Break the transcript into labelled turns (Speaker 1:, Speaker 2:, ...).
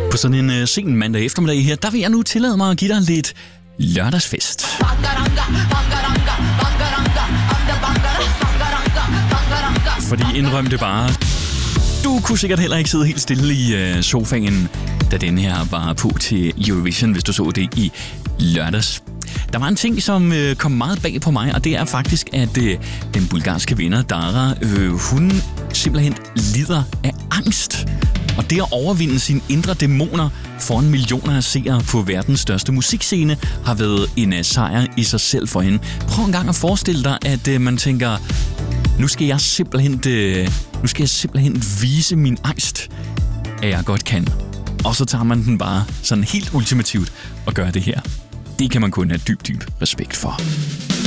Speaker 1: På sådan en sen mandag eftermiddag her, der vil jeg nu tillade mig at give dig lidt lørdagsfest. Fordi indrøm det bare, du kunne sikkert heller ikke sidde helt stille i sofaen, da den her var på til Eurovision, hvis du så det i lørdags. Der var en ting, som kom meget bag på mig, og det er faktisk, at den bulgarske vinder, Dara, hun simpelthen lider af angst. Og det at overvinde sine indre dæmoner foran millioner af seere på verdens største musikscene har været en sejr i sig selv for hende. Prøv en gang at forestille dig, at man tænker, nu skal jeg simpelthen vise min angst, at jeg godt kan. Og så tager man den bare sådan helt ultimativt og gør det her. Det kan man kun have dyb respekt for.